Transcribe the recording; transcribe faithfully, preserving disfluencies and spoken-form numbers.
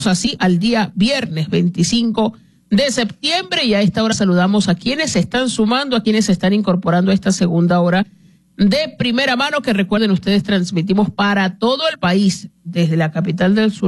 así al día viernes veinticinco de septiembre, y a esta hora saludamos a quienes se están sumando, a quienes se están incorporando a esta segunda hora de primera mano, que recuerden ustedes transmitimos para todo el país desde la capital del sur.